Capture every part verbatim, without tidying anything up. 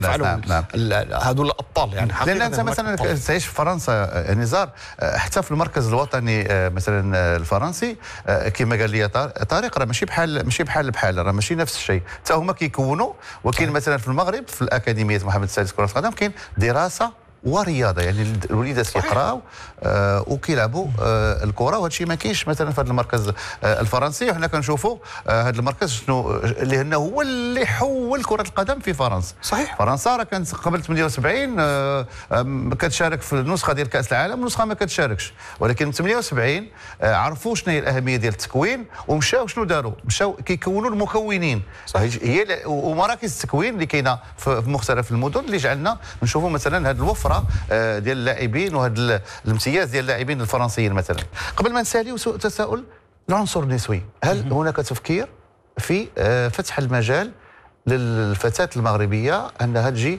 فعلوا نعم. هذول الابطال يعني حقيقه. لان انت مثلا تعيش في فرنسا نزار، حتى في المركز الوطني مثلا الفرنسي كما قال لي طارق راه ماشي بحال ماشي بحال بحال راه ماشي نفس الشيء، حتى هما كيكونوا. وكاين مثلا في المغرب في الاكاديميه محمد السادس كره القدم كاين دراسه ورياضه، يعني الوليدات كيقراو آه وكيلعبوا آه الكره، وهذا الشيء ما كاينش مثلا في هذا المركز آه الفرنسي. وحنا كنشوفوا آه هذا المركز شنو اللي هنا هو اللي حول كره القدم في فرنسا. صحيح. فرنسا راه كانت قبل ثمانية وسبعين آه كتشارك في النسخه ديال كاس العالم، النسخه ما كتشاركش، ولكن من ثمانية وسبعين آه عرفوا شنو هي الاهميه ديال التكوين ومشاو شنو داروا، مشاو كيكونوا المكونين. هي ومراكز التكوين اللي كاينه في مختلف المدن اللي جعلنا نشوفوا مثلا هذه الوفره ديال اللاعبين وهذا الامتياز ديال اللاعبين الفرنسيين. مثلا قبل ما نساليو تساؤل العنصر النسوي، هل هناك تفكير في فتح المجال للفتاة المغربية أنها تجي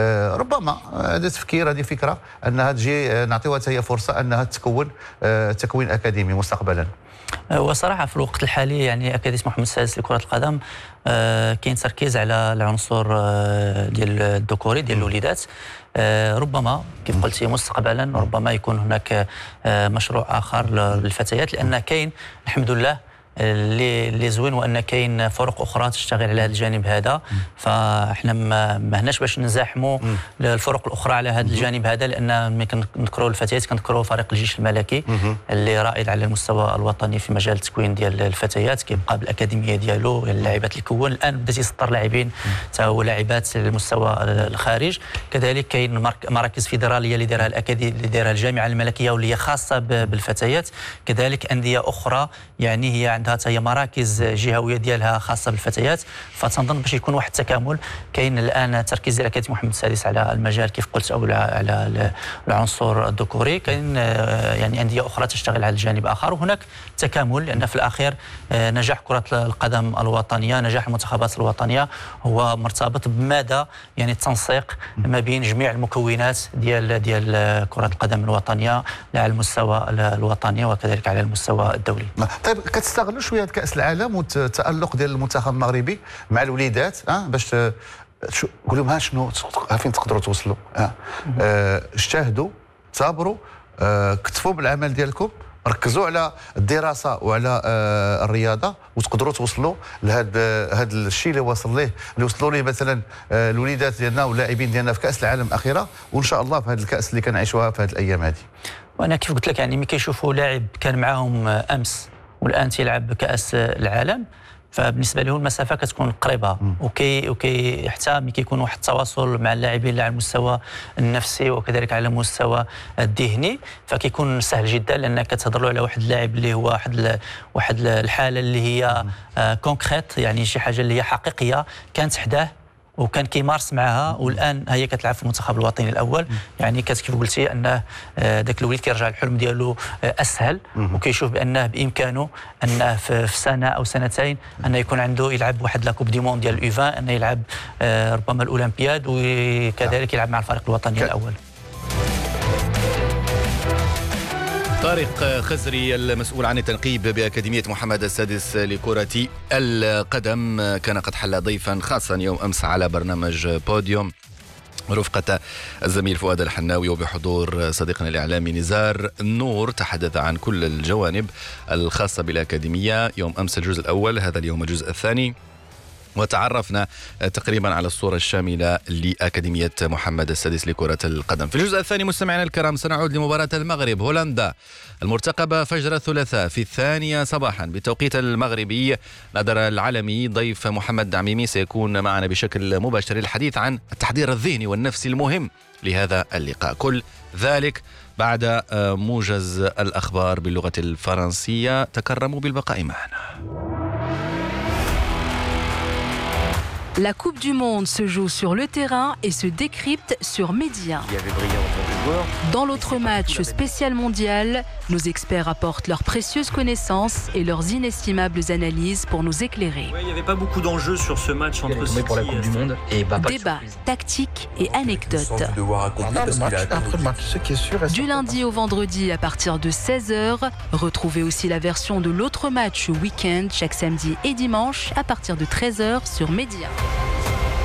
ربما هذا تفكير هذه فكرة أنها تجي نعطيوها هي فرصة أنها تكون تكوين أكاديمي مستقبلا؟ وصراحه في الوقت الحالي يعني اكاديميه محمد السادس لكره القدم آه كاين تركيز على العنصر آه ديال الذكوري ديال الوليدات. آه ربما كيف قلتي مستقبلا ربما يكون هناك آه مشروع اخر للفتيات، لان كاين الحمد لله اللي اللي زوين وان كاين فرق اخرى تشتغل على هذا الجانب هذا. فاحنا ما هناش باش نزاحموا الفرق الاخرى على هذا الجانب هذا، لان ملي كنذكروا الفتيات كنذكروا فريق الجيش الملكي اللي رائد على المستوى الوطني في مجال التكوين ديال الفتيات، كيبقى بالاكاديميه ديالو اللاعبات اللي كون الان بدا تيسطر لاعبين حتى هو لاعبات للمستوى الخارج. كذلك كاين مراكز فيدراليه اللي دارها الاكاديميه اللي دارها الجامعه الملكيه واللي هي خاصه بالفتيات. كذلك انديه اخرى يعني هي عندها حتى هي مراكز جهويه ديالها خاصه بالفتيات. فتنظن باش يكون واحد التكامل. كاين الان تركيز ديال اكاديميه محمد السادس على المجال كيف قلت او على العنصر الذكوري. كاين يعني انديه اخرى تشتغل على الجانب اخر، وهناك تكامل، لان في الاخير نجاح كره القدم الوطنيه، نجاح المنتخبات الوطنيه هو مرتبط بمدى يعني التنسيق ما بين جميع المكونات ديال ديال كره القدم الوطنيه على المستوى الوطني وكذلك على المستوى الدولي. طيب كتستغلوا شويه كاس العالم والتالق ديال المنتخب المغربي مع الوليدات اه باش قول لهم ها شنو فين تقدروا توصلوا؟ اه, آه اجتهدوا، صابروا، آه كتفوا بالعمل ديالكم، ركزوا على الدراسه وعلى آه الرياضه، وتقدروا توصلوا لهذا هذا الشيء اللي وصل ليه اللي وصلوا ليه مثلا آه الوليدات ديالنا واللاعبين ديالنا في كاس العالم الاخيره، وان شاء الله في هذا الكاس اللي كنعيشوها في هذه الايام هذه. وانا كيف قلت لك يعني ملي كيشوفوا لاعب كان معاهم امس والان تيلعب كاس العالم، فبالنسبه له المسافه كتكون قريبه. وكي وكي حتى ملي كيكون واحد التواصل مع اللاعبين على المستوى النفسي وكذلك على المستوى الذهني، فكيكون سهل جدا، لانك كتهضروا على واحد اللاعب اللي هو واحد واحد الحاله اللي هي كونكريت، يعني شي حاجه اللي هي حقيقيه كانت حداه وكان كيمارس معها، والان هي كتلعب في المنتخب الوطني الاول. يعني كيف قلتي انه ذاك الوليد كيرجع الحلم ديالو اسهل، وكيشوف بانه بامكانه انه في سنه او سنتين انه يكون عنده يلعب واحد لاكوب دي موند ديال اليو عشرين، انه يلعب ربما الاولمبياد وكذلك يلعب مع الفريق الوطني الاول. طارق خزري المسؤول عن التنقيب بأكاديمية محمد السادس لكرة القدم كان قد حل ضيفا خاصا يوم أمس على برنامج بوديوم رفقة الزميل فؤاد الحناوي، وبحضور صديقنا الإعلامي نزار نور. تحدث عن كل الجوانب الخاصة بالأكاديمية يوم أمس الجزء الأول، هذا اليوم الجزء الثاني، وتعرفنا تقريبا على الصورة الشاملة لأكاديمية محمد السادس لكرة القدم. في الجزء الثاني مستمعينا الكرام سنعود لمباراة المغرب هولندا المرتقبة فجر الثلاثاء في الثانية صباحا بالتوقيت المغربي. نادر العلمي ضيف محمد دعميمي سيكون معنا بشكل مباشر للحديث عن التحضير الذهني والنفسي المهم لهذا اللقاء، كل ذلك بعد موجز الأخبار باللغة الفرنسية. تكرموا بالبقاء معنا. La Coupe du Monde se joue sur le terrain et se décrypte sur Média. Dans l'autre match spécial mondial, nos experts apportent leurs précieuses connaissances et leurs inestimables analyses pour nous éclairer. Ouais, il n'y avait pas beaucoup d'enjeux sur ce match entre City pour la Coupe du Monde et bah, Débat, tactique et anecdotes. Sûr, du lundi au vendredi à partir de seize heures, retrouvez aussi la version de l'autre match week-end chaque samedi et dimanche à partir de treize heures sur Média.